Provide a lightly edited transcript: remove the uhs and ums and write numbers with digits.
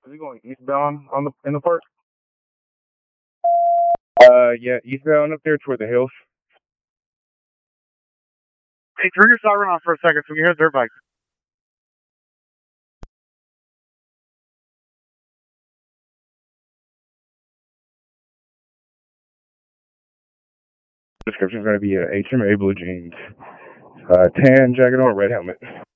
Is he going eastbound in the park? Yeah, eastbound up there toward the hills. Hey, turn your siren off for a second so we can hear dirt bikes. Description is going to be a HMA blue jeans, tan jacket on, red helmet.